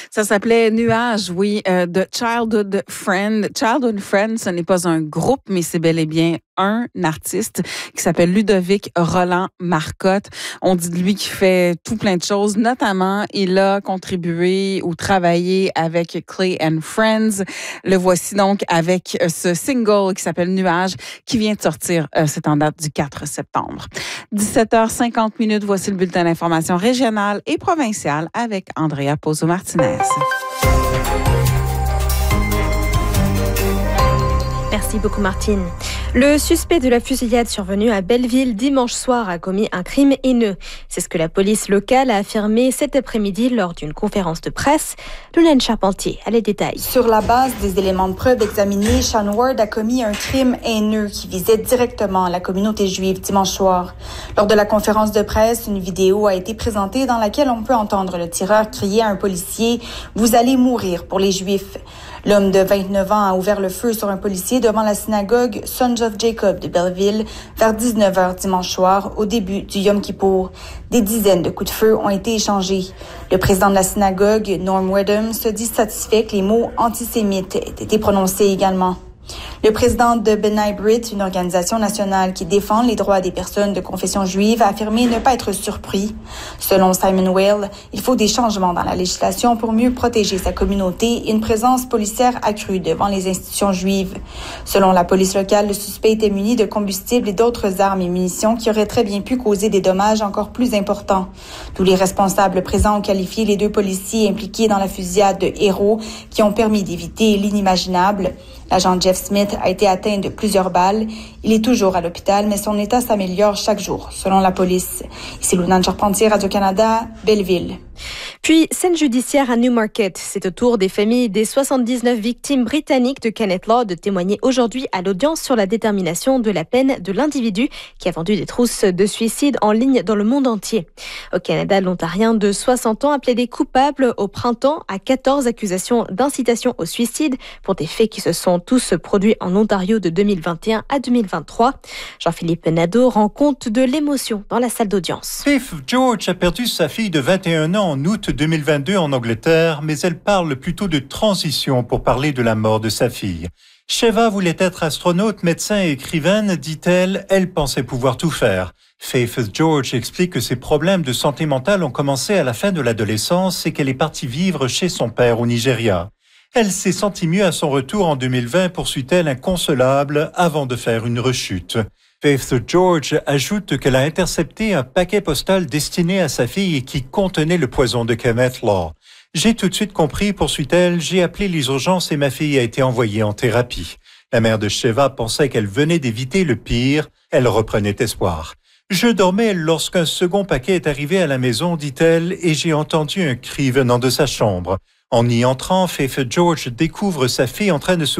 Ça s'appelait Nuages, oui, de Childhood Friend. Childhood Friend, ce n'est pas un groupe, mais c'est bel et bien un artiste qui s'appelle Ludovic Roland Marcotte. On dit de lui qu'il fait tout plein de choses. Notamment, il a contribué ou travaillé avec Clay and Friends. Le voici donc avec ce single qui s'appelle Nuages, qui vient de sortir. C'est en date du 4 septembre. 17h50, voici le bulletin d'information régionale et provinciale avec Andrea Pozo-Martinez. Merci beaucoup, Martine. Le suspect de la fusillade survenue à Belleville dimanche soir a commis un crime haineux. C'est ce que la police locale a affirmé cet après-midi lors d'une conférence de presse. Lulaine Charpentier a les détails. Sur la base des éléments de preuve examinés, Sean Ward a commis un crime haineux qui visait directement la communauté juive dimanche soir. Lors de la conférence de presse, une vidéo a été présentée dans laquelle on peut entendre le tireur crier à un policier « Vous allez mourir pour les Juifs ». L'homme de 29 ans a ouvert le feu sur un policier devant la synagogue Sons of Jacob de Belleville vers 19h dimanche soir, au début du Yom Kippour. Des dizaines de coups de feu ont été échangés. Le président de la synagogue, Norm Wedham, se dit satisfait que les mots antisémites aient été prononcés également. Le président de B'nai B'rith, une organisation nationale qui défend les droits des personnes de confession juive, a affirmé ne pas être surpris. Selon Simon Weil, il faut des changements dans la législation pour mieux protéger sa communauté et une présence policière accrue devant les institutions juives. Selon la police locale, le suspect était muni de combustible et d'autres armes et munitions qui auraient très bien pu causer des dommages encore plus importants. Tous les responsables présents ont qualifié les deux policiers impliqués dans la fusillade de héros qui ont permis d'éviter l'inimaginable. L'agent Jeff Smith a été atteint de plusieurs balles. Il est toujours à l'hôpital, mais son état s'améliore chaque jour, selon la police. Ici Lulaine Charpentier, Radio-Canada, Belleville. Puis, scène judiciaire à Newmarket. C'est au tour des familles des 79 victimes britanniques de Kenneth Law de témoigner aujourd'hui à l'audience sur la détermination de la peine de l'individu qui a vendu des trousses de suicide en ligne dans le monde entier. Au Canada, l'Ontarien de 60 ans a plaidé coupable au printemps à 14 accusations d'incitation au suicide pour des faits qui se sont tous produits en Ontario de 2021 à 2023. Jean-Philippe Nadeau rend compte de l'émotion dans la salle d'audience. Faith George a perdu sa fille de 21 ans en août 2022 en Angleterre, mais elle parle plutôt de transition pour parler de la mort de sa fille. Sheva voulait être astronaute, médecin et écrivaine, dit-elle. Elle pensait pouvoir tout faire. Faith George explique que ses problèmes de santé mentale ont commencé à la fin de l'adolescence et qu'elle est partie vivre chez son père au Nigeria. Elle s'est sentie mieux à son retour en 2020, poursuit-elle inconsolable, avant de faire une rechute. Faith George ajoute qu'elle a intercepté un paquet postal destiné à sa fille et qui contenait le poison de Kenneth Law. J'ai tout de suite compris, poursuit-elle, j'ai appelé les urgences et ma fille a été envoyée en thérapie. La mère de Sheva pensait qu'elle venait d'éviter le pire. Elle reprenait espoir. Je dormais lorsqu'un second paquet est arrivé à la maison, dit-elle, et j'ai entendu un cri venant de sa chambre. En y entrant, Faith George découvre sa fille en train de